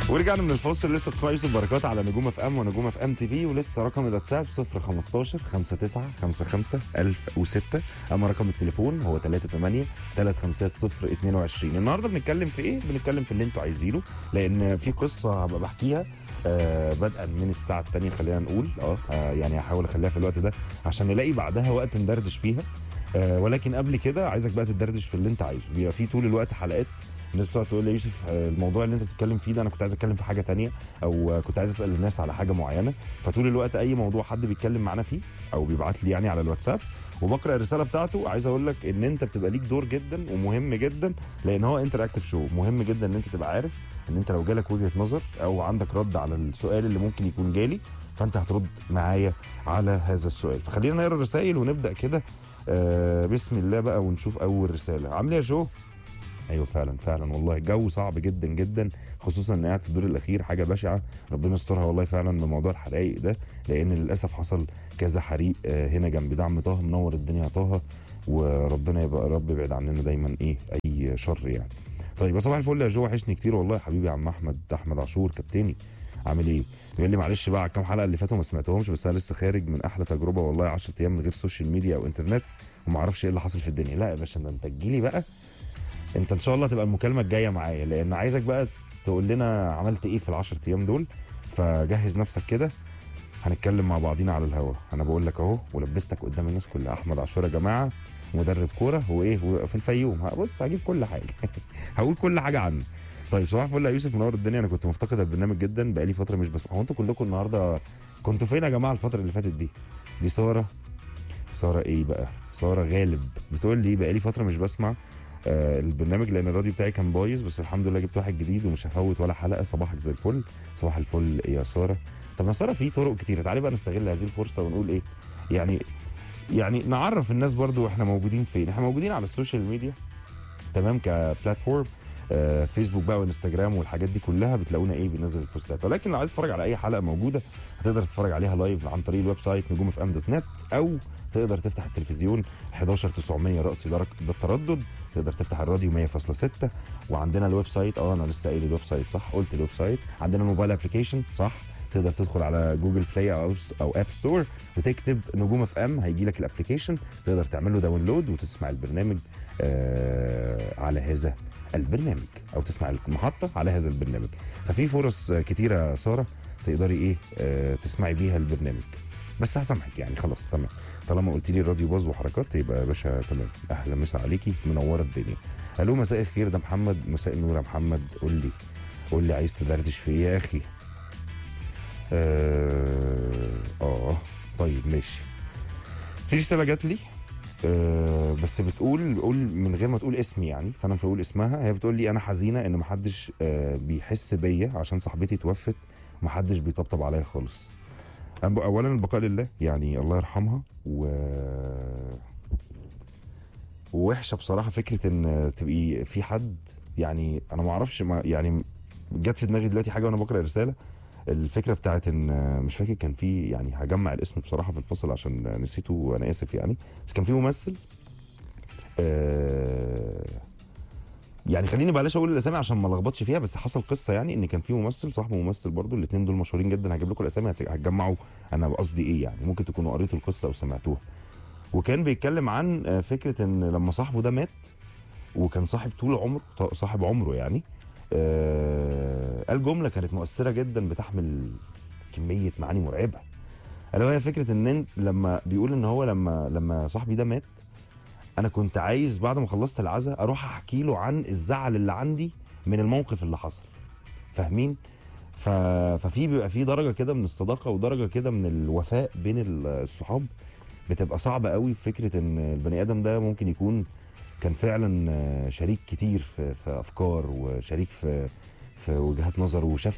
ورجعنا من الفاصل. لسه تسمع يوسف بركات على نجوم اف ام ونجوم اف ام تي في. ولسه رقم الواتساب 015 59 55 1006. اما رقم التليفون هو 38 350 22. النهارده بنتكلم في ايه؟ بنتكلم في اللي انتوا عايزينه، لان في قصه هبقى بحكيها بدءا من الساعه الثانيه. خلينا نقول يعني هحاول اخليها في الوقت ده عشان نلاقي بعدها وقت ندردش فيها. ولكن قبل كده عايزك بقى تدردش في اللي انت عايزه. بيبقى في طول الوقت حلقات الناس بتقعد تقول لي يوسف الموضوع اللي انت بتتكلم فيه ده انا كنت عايز اتكلم في حاجه تانية، او كنت عايز اسال الناس على حاجه معينه. فطول الوقت اي موضوع حد بيتكلم معانا فيه او بيبعت لي يعني على الواتساب وبقرا الرساله بتاعته، عايز اقول لك ان انت بتبقى ليك دور جدا ومهم جدا، لان هو انتراكتيف شو. مهم جدا ان انت تبقى عارف ان انت لو جالك وجهه نظر او عندك رد على السؤال اللي ممكن يكون جالي، فانت هترد معايا على هذا السؤال. فخلينا نقرا الرسائل ونبدا كده بسم الله بقى ونشوف اول رساله. عامل ايه يا جو؟ ايوه فعلا والله الجو صعب جدا جدا، خصوصا ان قاعد في الدور الاخير، حاجه بشعه. ربنا يسترها والله فعلا من موضوع الحرائق ده، لان للاسف حصل كذا حريق هنا جنب دعم طه. منور الدنيا طه، وربنا يبقى رب يبعد عننا دايما اي شر يعني. طيب يا صباح الفل يا جو، وحشني كتير والله يا حبيبي يا عم احمد عاشور كابتني. عامل ايه؟ بيقول لي معلش بقى على الكام حلقه اللي فاتوا ما سمعتهمش، بس انا لسه خارج من احلى تجربه والله، 10 ايام من غير سوشيال ميديا او انترنت وما اعرفش ايه اللي حصل في الدنيا. لا يا باشا، انت تجيلي بقى، انت ان شاء الله تبقى المكالمه الجايه معايا، لان عايزك بقى تقول لنا عملت ايه في ال10 ايام دول. فجهز نفسك كده، هنتكلم مع بعضينا على الهوا. انا بقول لك اهو ولبستك قدام الناس كلها. احمد عاشور يا جماعه، مدرب كوره وايه في الفيوم. بص هجيب كل حاجه هقول كل حاجه عنه. طيب صباح الفل يا يوسف، منور الدنيا. انا كنت مفتقد البرنامج جدا، بقالي فتره مش بسمع. هو انتوا كلكم النهارده كنتوا فين يا جماعه الفتره اللي فاتت دي ساره ايه بقى؟ ساره غالب بتقول لي بقالي فتره مش بسمع البرنامج لان الراديو بتاعي كان بايظ، بس الحمد لله جبت واحد جديد ومش هفوت ولا حلقه. صباحك زي الفل. صباح الفل يا ساره. طب يا ساره، في طرق كتيره، تعالي بقى نستغل هذه الفرصه ونقول ايه يعني نعرف الناس برضو احنا موجودين فين. احنا موجودين على السوشيال ميديا تمام، كبلاتفورم فيسبوك بقى وانستجرام والحاجات دي كلها بتلاقونا بننزل البوستات. ولكن لو عايز تتفرج على اي حلقه موجوده هتقدر تتفرج عليها لايف عن طريق الويب سايت نجوم اف ام دوت نت، او تقدر تفتح التلفزيون 11900 رأس ده التردد، تقدر تفتح الراديو 100.6. وعندنا الويب سايت، انا لسه قايل الويب سايت صح، قلت الويب سايت. عندنا الموبايل ابلكيشن صح، تقدر تدخل على جوجل بلاي او اب ستور وتكتب نجوم اف ام، هيجي لك الابلكيشن، تقدر تعمل له داونلود وتسمع البرنامج على هذا البرنامج، او تسمع المحطه على هذا البرنامج. ففي فرص كتيره ساره تقدري تسمعي بيها البرنامج. بس هسامحك يعني، خلاص تمام، طالما قلت لي الراديو باظ وحركات يبقى يا باشا تمام. اهلا مسا عليكي، منوره الدنيا. الو مساء الخير، ده محمد. مساء النور يا محمد. قول لي عايز تدردش في ايه يا اخي؟ طيب ماشي. في رساله جات لي بس بتقول من غير ما تقول اسمي يعني، فانا مش هقول اسمها. هي بتقول لي انا حزينه ان محدش بيحس بيا عشان صاحبتي توفت، محدش بيطبطب عليا خالص. اولا البقاء لله يعني، الله يرحمها. ووحشه بصراحه فكره ان تبقي في حد يعني، انا ما اعرفش يعني جت في دماغي دلوقتي حاجه وانا بقرا الرساله، الفكره بتاعت ان مش فاكر كان في يعني، هجمع الاسم بصراحه في الفصل عشان نسيته وانا اسف يعني، بس كان في ممثل يعني خليني بلاش اقول الاسامي عشان ما لخبطش فيها، بس حصل قصه يعني ان كان في ممثل صاحبه ممثل برضو، الاثنين دول مشهورين جدا. هجيب لكم الاسامي هتجمعوا انا قصدي ايه يعني، ممكن تكونوا قريتوا القصه او سمعتوها. وكان بيتكلم عن فكره ان لما صاحبه ده مات، وكان صاحب طول عمره، صاحب عمره يعني، قال جمله كانت مؤثره جدا بتحمل كميه معاني مرعبه. الا وهي فكره ان لما بيقول ان هو لما صاحبي ده مات، انا كنت عايز بعد ما خلصت العزاء اروح احكي له عن الزعل اللي عندي من الموقف اللي حصل. فاهمين؟ ففي بيبقى في درجه كده من الصداقه ودرجه كده من الوفاء بين الصحاب، بتبقى صعبه قوي في فكره ان البني ادم ده ممكن يكون كان فعلا شريك كتير في افكار، وشريك في وجهات نظر، وشاف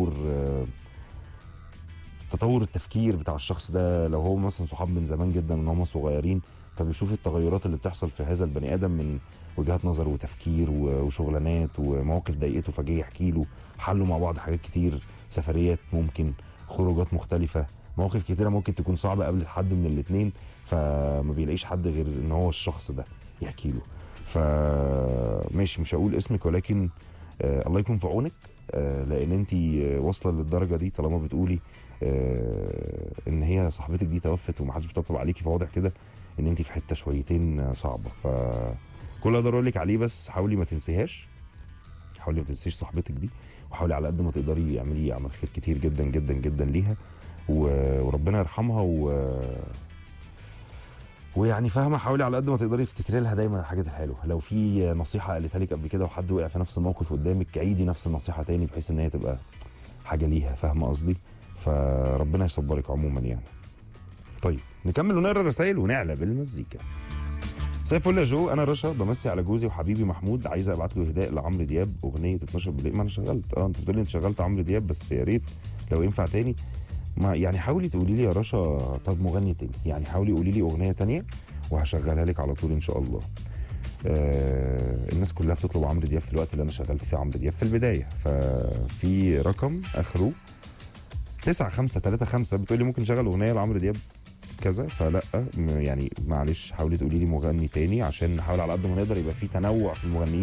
تطور التفكير بتاع الشخص ده. لو هو مثلا صحاب من زمان جدا من هم صغيرين، فبيشوف التغيرات اللي بتحصل في هذا البني ادم من وجهات نظر وتفكير وشغلانات ومواقف ضايقته، فجاه يحكي له، حلوا مع بعض حاجات كتير، سفريات ممكن، خروجات مختلفه، مواقف كتيره ممكن تكون صعبه قابلت حد من الاثنين، فما بيلاقيش حد غير ان هو الشخص ده يحكي له. فماشي مش هقول اسمك، ولكن الله يكون في عونك لان انت واصله للدرجه دي طالما بتقولي ان هي صاحبتك دي توفت ومحدش بيطبطب عليكي، فواضح كده ان انت في حته شويتين صعبه. فكل اللي اقدر اقول لك عليه بس حاولي ما تنسيهاش، حاولي ما تنسيش صاحبتك دي، وحاولي على قد ما تقدري اعملي اعمال خير كتير جدا جدا جدا ليها، وربنا يرحمها ويعني فاهمه، حاولي على قد ما تقدري تفتكري لها دايما الحاجات الحلوه. لو في نصيحه قالتها لك قبل كده وحد وقع في نفس الموقف قدامك، عيدي نفس النصيحه تاني بحيث ان هي تبقى حاجه ليها، فاهمه قصدي؟ فربنا يصبرك عموما يعني. طيب نكمل ونقرا الرسايل ونعلى بالمزيكا. مساء الفل يا جو، انا رشا بمسي على جوزي وحبيبي محمود، عايزه ابعت له هداء لعمرو دياب اغنيه 12 بالليل. ما انا شغلت انت بتقولي انت شغلت عمرو دياب، بس يا ريت لو ينفع تاني. ما يعني حاولي تقولي لي يا رشا طب مغني تاني، يعني حاولي قولي لي اغنيه تانيه وهشغلها لك على طول ان شاء الله. الناس كلها بتطلب عمرو دياب في الوقت اللي انا شغلت فيه عمرو دياب في البدايه، ففي رقم اخره 9535 بتقولي ممكن نشغل اغنيه لعمرو دياب كذا، فلا يعني معلش حاولي تقولي لي مغني تاني عشان نحاول على قد ما نقدر يبقى في تنوع في المغنيين.